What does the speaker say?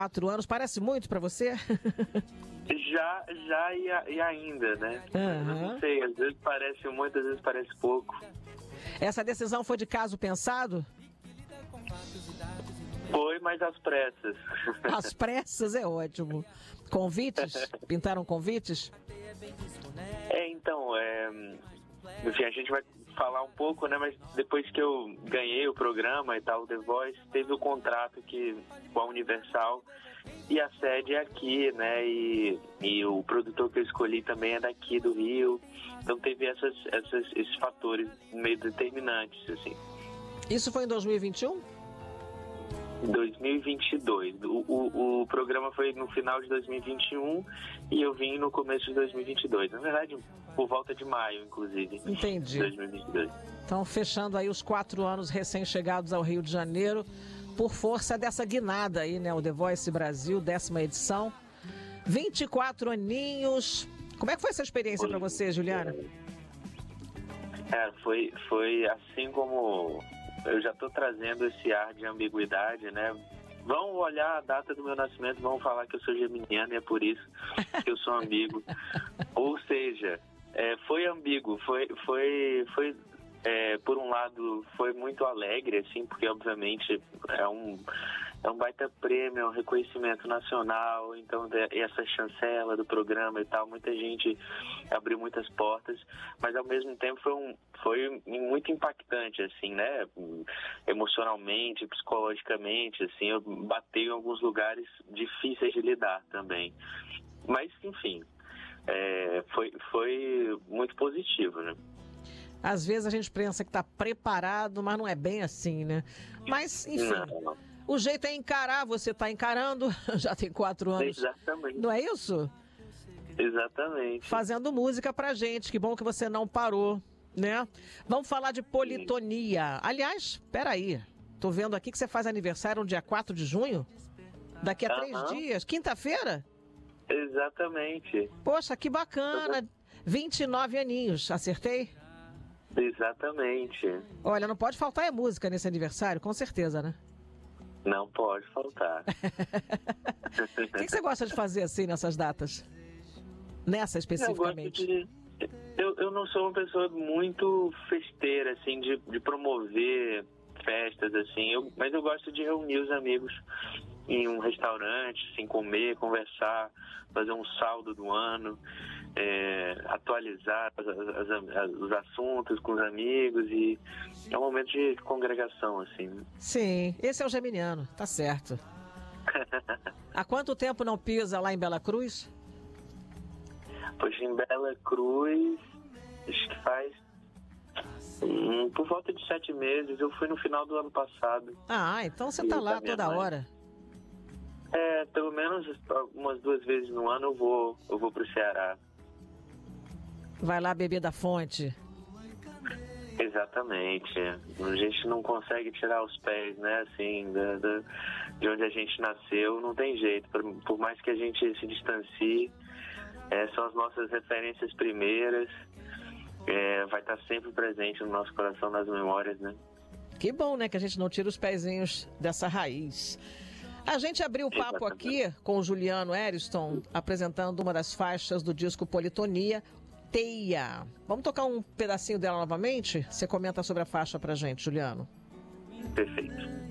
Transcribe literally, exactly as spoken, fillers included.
Quatro anos, parece muito para você? Já, já e, a, e ainda, né? Uhum. Eu não sei, às vezes parece muito, às vezes parece pouco. Essa decisão foi de caso pensado? Foi, mas às pressas. Às pressas é ótimo. Convites? Pintaram convites? É, então, é... enfim, a gente vai falar um pouco, né? Mas depois que eu ganhei o programa e tal, The Voice, teve o contrato que, com a Universal e a sede é aqui, né? E, e o produtor que eu escolhi também é daqui do Rio. Então teve essas, essas, esses fatores meio determinantes, assim. Isso foi em dois mil e vinte e um? dois mil e vinte e dois. O, o, o programa foi no final de dois mil e vinte e um e eu vim no começo de dois mil e vinte e dois. Na verdade, por volta de maio, inclusive. Entendi. dois mil e vinte e dois. Então, fechando aí os quatro anos recém-chegados ao Rio de Janeiro, por força dessa guinada aí, né? O The Voice Brasil, décima edição. vinte e quatro aninhos. Como é que foi essa experiência para você, Juliana? É, foi, foi assim como... Eu já estou trazendo esse ar de ambiguidade, né? Vão olhar a data do meu nascimento, vão falar que eu sou geminiano e é por isso que eu sou ambíguo. Ou seja, é, foi ambíguo, foi, foi, foi é, por um lado, foi muito alegre, assim, porque obviamente é um, é um baita prêmio, é um reconhecimento nacional, então essa chancela do programa e tal, muita gente abriu muitas portas, mas ao mesmo tempo foi um foi muito impactante, assim, né, emocionalmente, psicologicamente, assim, eu batei em alguns lugares difíceis de lidar também, mas, enfim, é, foi, foi muito positivo, né. Às vezes a gente pensa que está preparado, mas não é bem assim, né, mas, enfim, não. O jeito é encarar, você está encarando, já tem quatro anos. Exatamente. Não é isso? Exatamente. Fazendo música pra gente, que bom que você não parou, né? Vamos falar de Politonia. Aliás, peraí, tô vendo aqui que você faz aniversário no dia quatro de junho? Daqui a três Aham. dias, quinta-feira? Exatamente. Poxa, que bacana, vinte e nove aninhos, acertei? Exatamente. Olha, não pode faltar é música nesse aniversário, com certeza, né? Não pode faltar. O que, que você gosta de fazer assim nessas datas? Nessa especificamente? Eu, de... eu, eu não sou uma pessoa muito festeira, assim, de, de promover festas, assim, eu, mas eu gosto de reunir os amigos em um restaurante, assim, comer, conversar, fazer um saldo do ano, é, atualizar as, as, as, os assuntos com os amigos, e é um momento de congregação, assim. Né? Sim, esse é o geminiano, tá certo. Há quanto tempo não pisa lá em Bela Cruz? Pois em Bela Cruz, acho que faz hum, por volta de sete meses. Eu fui no final do ano passado. Ah, então você tá lá toda mãe. hora. É, pelo menos umas duas vezes no ano eu vou, eu vou pro Ceará. Vai lá beber da fonte. Exatamente. A gente não consegue tirar os pés, né, assim, da, da, de onde a gente nasceu, não tem jeito. Por, por mais que a gente se distancie, é, são as nossas referências primeiras, é, vai estar sempre presente no nosso coração, nas memórias, né? Que bom, né, que a gente não tira os pezinhos dessa raiz. A gente abriu o papo Exatamente. aqui com o Juliano Eriston, apresentando uma das faixas do disco Politonia, Teia. Vamos tocar um pedacinho dela novamente? Você comenta sobre a faixa pra gente, Juliano. Perfeito.